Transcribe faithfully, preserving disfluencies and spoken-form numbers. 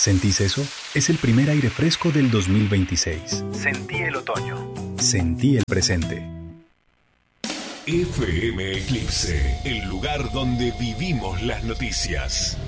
¿Sentís eso? Es el primer aire fresco del dos mil veintiséis. Sentí el otoño. Sentí el presente. F M Eclipse, el lugar donde vivimos las noticias.